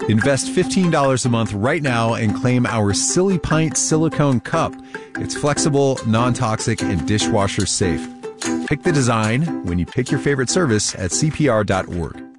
Invest $15 a month right now and claim our Silly Pint silicone cup. It's flexible, non-toxic, and dishwasher safe. Pick the design when you pick your favorite service at CPR.org.